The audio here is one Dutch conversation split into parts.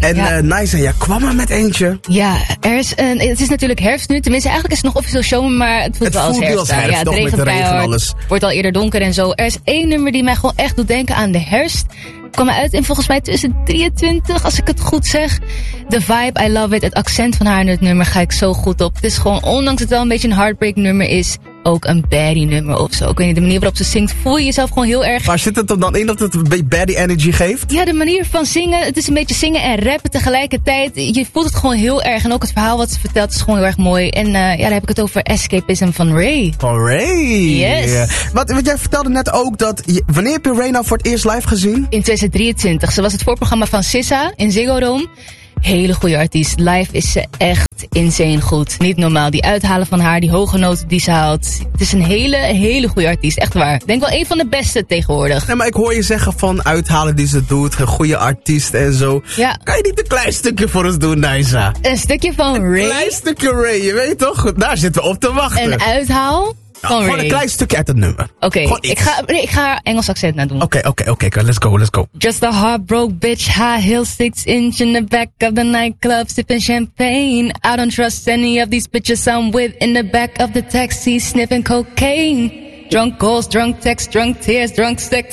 En Nice, jij kwam er met eentje. Ja, het is natuurlijk herfst nu. Tenminste, eigenlijk is het nog officieel zomer, maar het voelt wel als herfst. Ja, het regent keihard, wordt al eerder donker en zo. Er is één nummer die mij gewoon echt doet denken aan de herfst. Kwam uit in volgens mij 2023, als ik het goed zeg. De vibe, I love it. Het accent van haar in het nummer ga ik zo goed op. Het is gewoon, ondanks het wel een beetje een heartbreak nummer is, ook een baddie nummer of zo. Ik weet niet, de manier waarop ze zingt, voel je jezelf gewoon heel erg. Maar zit het er dan in dat het een beetje baddie energy geeft? Ja, de manier van zingen. Het is een beetje zingen en rappen tegelijkertijd. Je voelt het gewoon heel erg. En ook het verhaal wat ze vertelt is gewoon heel erg mooi. En daar heb ik het over Escapism van Ray. Van Ray? Yes. Want jij vertelde net ook dat... Wanneer heb je Ray nou voor het eerst live gezien? In 2023. Ze was het voorprogramma van Sissa in Ziggo Dome. Hele goede artiest. Live is ze echt insane goed. Niet normaal. Die uithalen van haar, die hoge noten die ze haalt. Het is een hele goede artiest. Echt waar. Ik denk wel een van de beste tegenwoordig. Nee, maar ik hoor je zeggen van uithalen die ze doet. Een goede artiest en zo. Ja. Kan je niet een klein stukje voor ons doen, Naisa? Een stukje van Ray? Een klein stukje Ray, je weet toch? Daar zitten we op te wachten. Een uithaal? Gewoon een klein stukje uit het nummer. Oké, ik ga Engels accent nadoen. Oké, let's go. Just a heartbroke bitch, high heel 6-inch in the back of the nightclub, sipping champagne. I don't trust any of these bitches I'm with in the back of the taxi, sniffing cocaine. Drunk calls, drunk texts, drunk tears, drunk sex.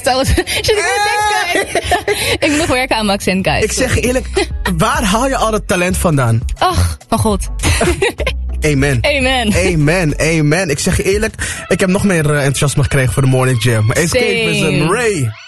Ik moet nog werken aan mijn accent, guys. Ik zeg eerlijk, waar haal je al dat talent vandaan? Ach, van God. Amen. Ik zeg je eerlijk, ik heb nog meer enthousiasme gekregen voor de Morning Jam. Escapism, Ray.